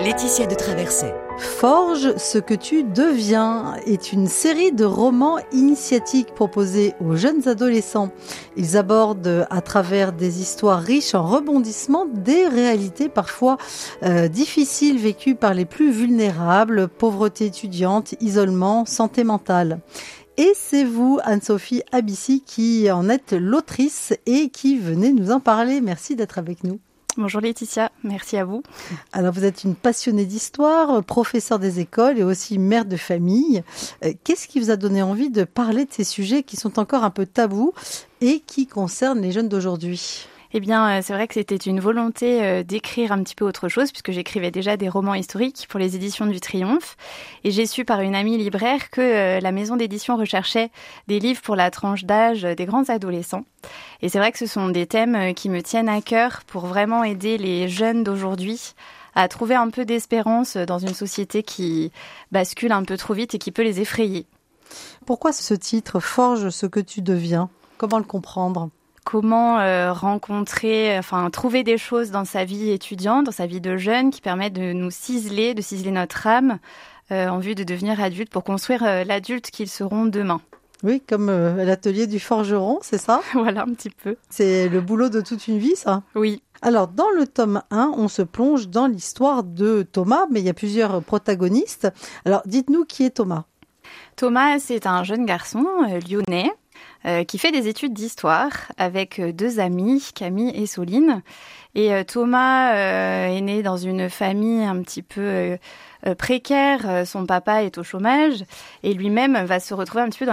Laetitia de Traversais. Forge ce que tu deviens est une série de romans initiatiques proposés aux jeunes adolescents. Ils abordent à travers des histoires riches en rebondissements des réalités parfois difficiles vécues par les plus vulnérables, pauvreté étudiante, isolement, santé mentale. Et c'est vous, Anne-Sophie Abissi, qui en êtes l'autrice et qui venez nous en parler. Merci d'être avec nous. Bonjour Laetitia, merci à vous. Alors vous êtes une passionnée d'histoire, professeure des écoles et aussi mère de famille. Qu'est-ce qui vous a donné envie de parler de ces sujets qui sont encore un peu tabous et qui concernent les jeunes d'aujourd'hui ? Eh bien, c'est vrai que c'était une volonté d'écrire un petit peu autre chose, puisque j'écrivais déjà des romans historiques pour les éditions du Triomphe. Et j'ai su par une amie libraire que la maison d'édition recherchait des livres pour la tranche d'âge des grands adolescents. Et c'est vrai que ce sont des thèmes qui me tiennent à cœur pour vraiment aider les jeunes d'aujourd'hui à trouver un peu d'espérance dans une société qui bascule un peu trop vite et qui peut les effrayer. Pourquoi ce titre, Forge ce que tu deviens ? Comment le comprendre ? Comment trouver des choses dans sa vie étudiante, dans sa vie de jeune, qui permettent de nous ciseler, de ciseler notre âme en vue de devenir adulte pour construire l'adulte qu'ils seront demain. Oui, comme l'atelier du forgeron, c'est ça ? Voilà, un petit peu. C'est le boulot de toute une vie, ça ? Oui. Alors, dans le tome 1, on se plonge dans l'histoire de Thomas, mais il y a plusieurs protagonistes. Alors, dites-nous qui est Thomas ? Thomas, c'est un jeune garçon lyonnais qui fait des études d'histoire avec deux amis, Camille et Soline. Et Thomas est né dans une famille un petit peu précaire. Son papa est au chômage et lui-même va se retrouver un petit peu dans